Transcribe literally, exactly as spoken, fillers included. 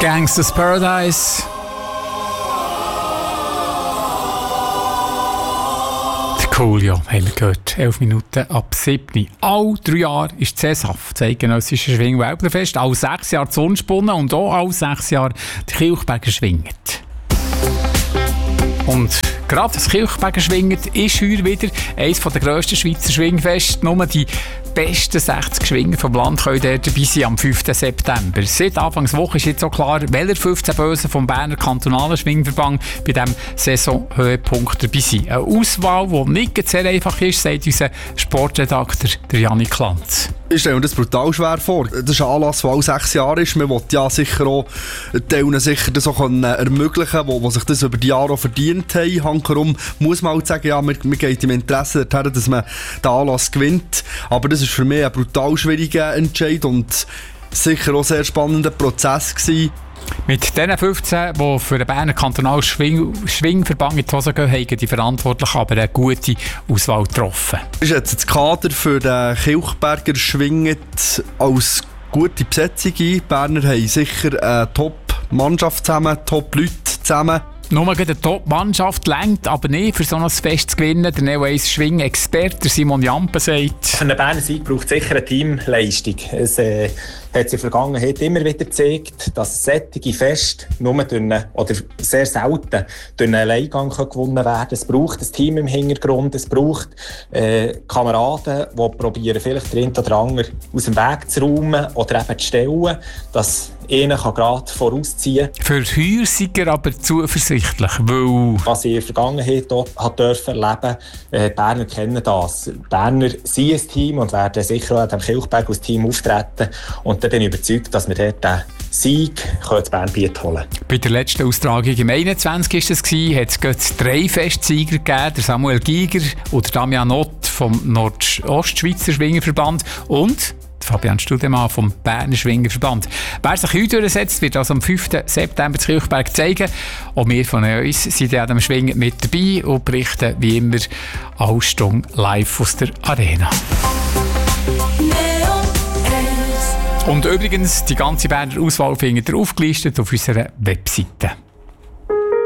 Gangsters Paradise. Coolio, haben wir gehört. elf Minuten ab sieben. All drei Jahre ist C E S A F, das eidgenössische Schwing-Weltlerfest. Alle sechs Jahre die Sonnenspunnen und auch alle sechs Jahre die Kilchberger Schwingen. Und gerade das Kilchberger Schwingen ist heuer wieder eines der grössten Schweizer Schwingfeste. Nur die besten sechzig Schwinger vom Land können dort dabei sein am fünften September. Seit Anfangswoche ist jetzt auch klar, welcher fünfzehn Bösen vom Berner Kantonalen Schwingverband bei diesem Saisonhöhepunkt dabei sind. Eine Auswahl, die nicht sehr einfach ist, sagt unser Sportredakteur Janik Lanz. Ich stelle mir das brutal schwer vor. Das ist ein Anlass, der alle sechs Jahre ist. Man will ja sicher auch Teilen sicher das auch ermöglichen, die sich das über die Jahre auch verdient haben. Hankerum muss man halt sagen, ja, mir, mir geht im Interesse dorthin, dass man den Anlass gewinnt. Aber das war für mich ein brutal schwieriger Entscheid und sicher auch ein sehr spannender Prozess gewesen. Mit diesen fünfzehn, die für den Berner Kantonalen Schwing- Schwingverband in die Hose gehen, haben die Verantwortlichen aber eine gute Auswahl getroffen. Das ist jetzt das Kader für den Kilchberger Schwingen als gute Besetzung ein. Die Berner haben sicher eine Top-Mannschaft zusammen, Top-Leute zusammen. Nur eine Top-Mannschaft reicht aber nicht, für so ein Fest zu gewinnen. Der Neo eins Schwing-Experte Simon Jampen sagt: Für einen Berner Sieg braucht es sicher eine Teamleistung. Es äh, hat sich in der Vergangenheit immer wieder gezeigt, dass solche Feste nur durch eine, oder sehr selten durch einen Alleingang gewonnen werden können. Es braucht ein Team im Hintergrund, es braucht äh, Kameraden, die probieren, vielleicht den einen oder anderen aus dem Weg zu räumen oder eben zu stellen, dass einer gerade vorausziehen kann. Für heuer sind er aber zuversichtlich, weil... Was ich in der Vergangenheit hat dürfen erleben, äh, die Berner kennen das. Die Berner sind ein Team und werden sicher auch an dem Kilchberg als Team auftreten. Und dann bin ich überzeugt, dass wir dort den Sieg in Bernbiet holen können. Bei der letzten Austragung im einundzwanzig war es, hat es drei Festsieger gegeben, der Samuel Giger und der Damian Ott vom Nordostschweizer Schwingerverband und Fabian Studemann vom Berner Schwingerverband. Wer sich heute durchsetzt, wird also am fünften September zu Kilchberg zeigen. Auch wir von uns sind an dem Schwingen mit dabei und berichten wie immer alle Stunden live aus der Arena. Und übrigens, die ganze Berner Auswahl findet ihr aufgelistet auf unserer Webseite.